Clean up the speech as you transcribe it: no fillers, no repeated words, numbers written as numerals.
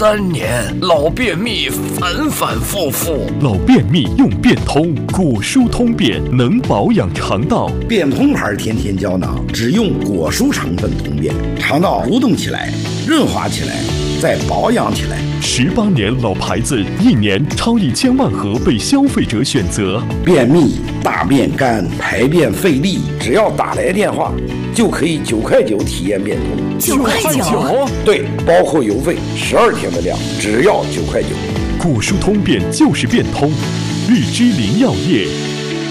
3年，老便秘反反复复。 老便秘用便通，果蔬通便能保养肠道。 便通牌天天胶囊只用果蔬成分通便，肠道蠕动起来，润滑起来，再保养起来。 18年老牌子，1年超1000万盒被消费者选择。 便秘、大便干、排便费力，只要打来电话，就可以9块9体验便通。 9块9？ 对，包括邮费，12天的量，只要9块9。 果蔬通便就是便通，日之林药业。